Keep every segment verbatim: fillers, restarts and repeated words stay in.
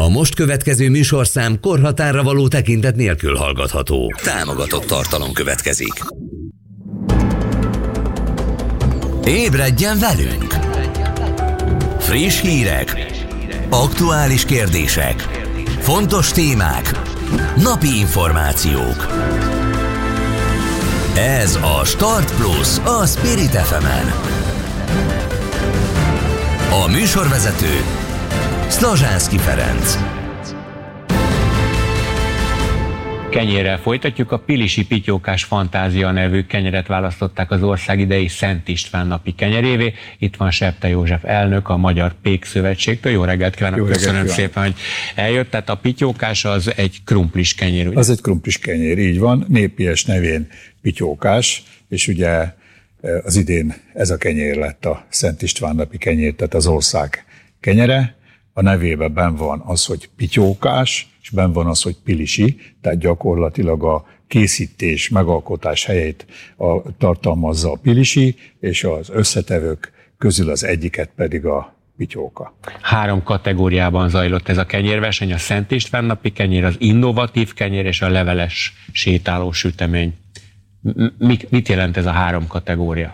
most következő műsorszám korhatárra való tekintet nélkül hallgatható. Támogatott tartalom következik. Ébredjen velünk! Friss hírek, aktuális kérdések, fontos témák, napi információk. Ez a Start Plus a Spirit ef emen. A műsorvezető Szlazsánszky Ferenc. Kenyérrel folytatjuk. A Pilisi Pityókás Fantázia nevű kenyeret választották az ország idei Szent István napi kenyerévé. Itt van Septe József elnök, a Magyar Pékszövetségtől. Jó reggelt kívánok! Jó reggelt Köszönöm kívánok. Szépen, hogy eljött. Tehát a pityókás az egy krumplis kenyér, ugye? Az egy krumplis kenyér, így van. Népies nevén pityókás, és ugye az idén ez a kenyér lett a Szent István napi kenyér, tehát az ország kenyere. A nevében benn van az, hogy pityókás, és benn van az, hogy pilisi, tehát gyakorlatilag a készítés, megalkotás helyét a, tartalmazza a pilisi, és az összetevők közül az egyiket pedig a pityóka. Három kategóriában zajlott ez a kenyérverseny, a Szent István napi kenyér, az innovatív kenyér és a leveles sétáló sütemény. Mit, mit jelent ez a három kategória?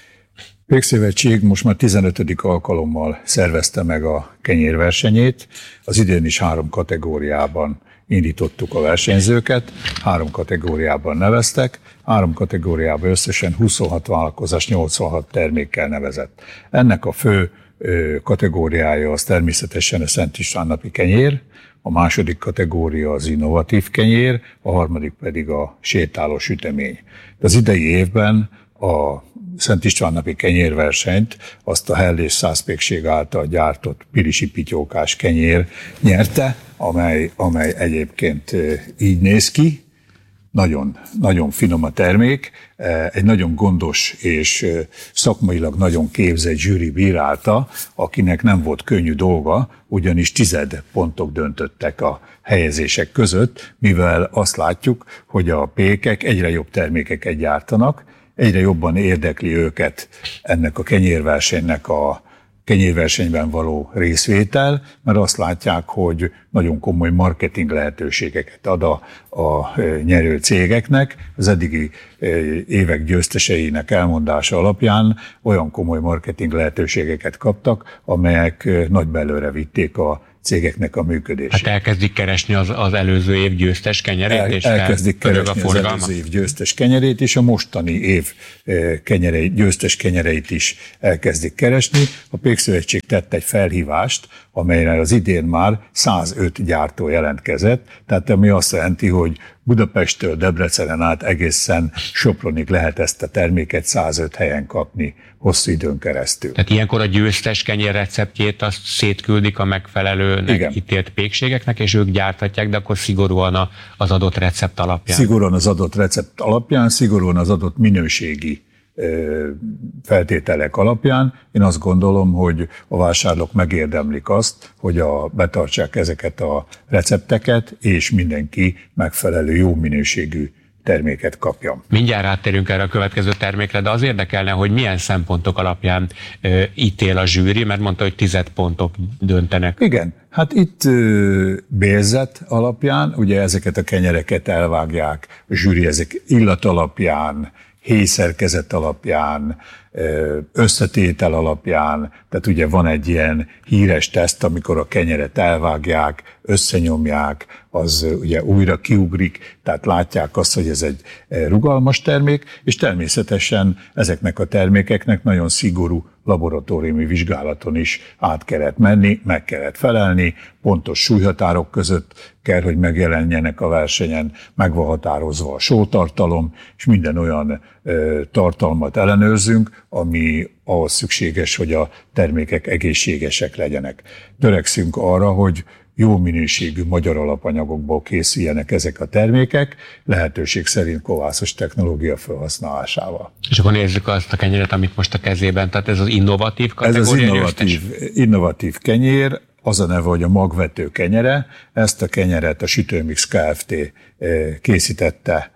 Pékszövetség most már tizenötödik alkalommal szervezte meg a kenyérversenyét. Az idén is három kategóriában indítottuk a versenyzőket, három kategóriában neveztek, három kategóriában összesen huszonhat vállalkozás nyolcvanhat termékkel nevezett. Ennek a fő kategóriája az természetesen a Szent István napi kenyér, a második kategória az innovatív kenyér, a harmadik pedig a sétáló sütemény. Az idei évben a Szent István napi kenyérversenyt azt a Hellés Szászpékség által gyártott pilisi pityókás kenyér nyerte, amely, amely egyébként így néz ki. Nagyon, nagyon finom a termék, egy nagyon gondos és szakmailag nagyon képzett zsűri bírálta, akinek nem volt könnyű dolga, ugyanis tized pontok döntöttek a helyezések között, mivel azt látjuk, hogy a pékek egyre jobb termékeket gyártanak, egyre jobban érdekli őket ennek a kenyérversenynek a kenyérversenyben való részvétel, mert azt látják, hogy nagyon komoly marketing lehetőségeket ad a, a nyerő cégeknek. Az eddigi évek győzteseinek elmondása alapján olyan komoly marketing lehetőségeket kaptak, amelyek nagy belőle vitték a cégeknek a működését. Hát elkezdik keresni az, az előző év győztes kenyerét, El, és elkezdik keresni az előző év győztes kenyerét, és a mostani év kenyereit, győztes kenyereit is elkezdik keresni. A Pékszövetség tett egy felhívást, amelyre az idén már százöt gyártó jelentkezett, tehát ami azt jelenti, hogy Budapesttől Debrecenen át egészen Sopronig lehet ezt a terméket százöt helyen kapni hosszú időn keresztül. Tehát ilyenkor a győztes kenyér receptjét azt szétküldik a megfelelőnek ítélt pékségeknek, és ők gyártatják, de akkor szigorúan az adott recept alapján. Szigorúan az adott recept alapján, szigorúan az adott minőségi feltételek alapján. Én azt gondolom, hogy a vásárlók megérdemlik azt, hogy a, betartsák ezeket a recepteket, és mindenki megfelelő jó minőségű terméket kapjon. Mindjárt áttérünk erre a következő termékre, de az érdekelne, hogy milyen szempontok alapján ö, ítél a zsűri, mert mondta, hogy tized pontok döntenek. Igen, hát itt ö, bérzet alapján, ugye ezeket a kenyereket elvágják, a zsűri ezek illat alapján, héjszerkezet alapján, összetétel alapján, tehát ugye van egy ilyen híres teszt, amikor a kenyeret elvágják, összenyomják, az ugye újra kiugrik, tehát látják azt, hogy ez egy rugalmas termék, és természetesen ezeknek a termékeknek nagyon szigorú laboratóriumi vizsgálaton is át kellett menni, meg kellett felelni, pontos súlyhatárok között kell, hogy megjelenjenek a versenyen, meg van határozva a sótartalom, és minden olyan ö, tartalmat ellenőrzünk, ami ahhoz szükséges, hogy a termékek egészségesek legyenek. Törekszünk arra, hogy jó minőségű magyar alapanyagokból készüljenek ezek a termékek, lehetőség szerint kovászos technológia felhasználásával. És akkor nézzük azt a kenyeret, amit most a kezében, tehát ez az innovatív kategória. Ez az innovatív, innovatív kenyér, az a neve, hogy a magvető kenyere. Ezt a kenyeret a Sütőmix Kft. Készítette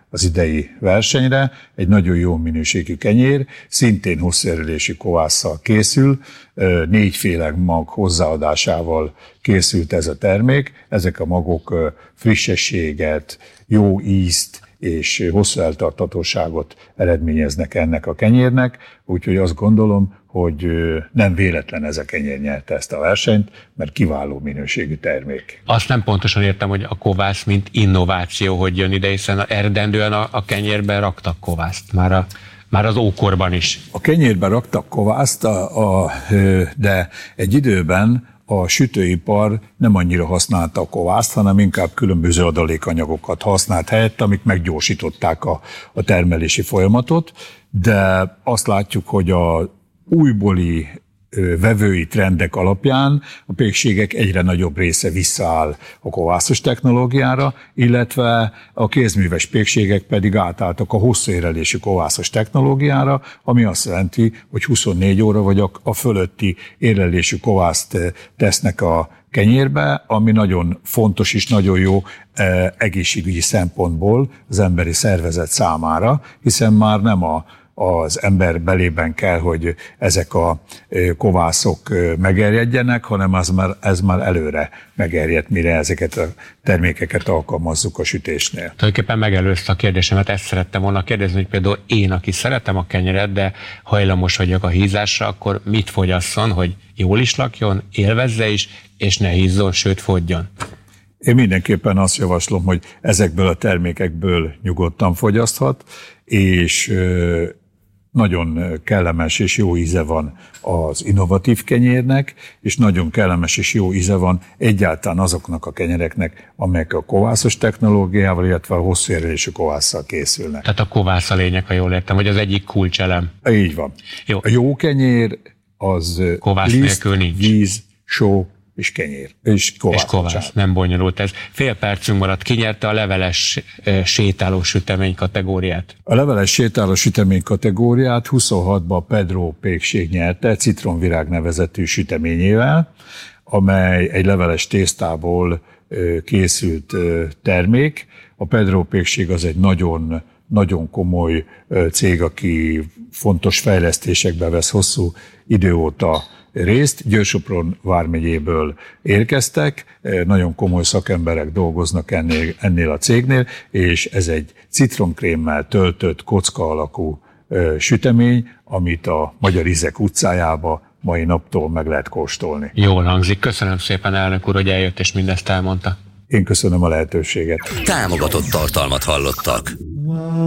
az idei versenyre. Egy nagyon jó minőségű kenyér, szintén hosszúerőlési kovásszal készül, négyféle mag hozzáadásával készült ez a termék. Ezek a magok frissességet, jó ízt és hosszú eltartatóságot eredményeznek ennek a kenyérnek, úgyhogy azt gondolom, hogy nem véletlen ez a kenyér nyerte ezt a versenyt, mert kiváló minőségű termék. Azt nem pontosan értem, hogy a kovász mint innováció, hogy jön ide, hiszen eredendően a, a kenyérben raktak kovászt, már, a, már az ókorban is. A kenyérben raktak kovászt, a, a, de egy időben a sütőipar nem annyira használta a kovászt, hanem inkább különböző adalékanyagokat használt helyett, amik meggyorsították a, a termelési folyamatot, de azt látjuk, hogy a újbóli vevői trendek alapján a pékségek egyre nagyobb része visszaáll a kovászos technológiára, illetve a kézműves pékségek pedig átálltak a hosszú érelésű kovászos technológiára, ami azt jelenti, hogy huszonnégy óra vagy a, a fölötti érelésű kovászt tesznek a kenyérbe, ami nagyon fontos és nagyon jó eh, egészségügyi szempontból az emberi szervezet számára, hiszen már nem a az ember belében kell, hogy ezek a kovászok megerjedjenek, hanem az már, ez már előre megerjedt, mire ezeket a termékeket alkalmazzuk a sütésnél. Tulajdonképpen megelőzte a kérdésemet, ezt szerettem volna kérdezni, hogy például én, aki szeretem a kenyeret, de hajlamos vagyok a hízásra, akkor mit fogyasszon, hogy jól is lakjon, élvezze is, és ne hízzon, sőt fogyjon? Én mindenképpen azt javaslom, hogy ezekből a termékekből nyugodtan fogyaszthat, és nagyon kellemes és jó íze van az innovatív kenyérnek, és nagyon kellemes és jó íze van egyáltalán azoknak a kenyereknek, amelyek a kovászos technológiával, illetve a hosszú érelésű kovásszal készülnek. Tehát a kovász a lényeg, ha jól értem, hogy az egyik kulcselem. Így van. Jó. A jó kenyér az kovász liszt, nélkül nincs. víz, só és kenyér. És kovász. És kovász. Nem bonyolult ez. Fél percünk maradt. Ki nyerte a leveles e, sétáló sütemény kategóriát? A leveles sétáló sütemény kategóriát huszonhatban Pedro pékség nyerte, citronvirág nevezetű süteményével, amely egy leveles tésztából készült termék. A Pedro pékség az egy nagyon, nagyon komoly cég, aki fontos fejlesztésekbe vesz hosszú idő óta részt. Győr-Sopron vármegyéből érkeztek, nagyon komoly szakemberek dolgoznak ennél, ennél a cégnél, és ez egy citronkrémmel töltött kocka alakú sütemény, amit a Magyar Ízek utcájába mai naptól meg lehet kóstolni. Jól hangzik. Köszönöm szépen, elnök úr, hogy eljött és mindezt elmondta. Én köszönöm a lehetőséget. Támogatott tartalmat hallottak.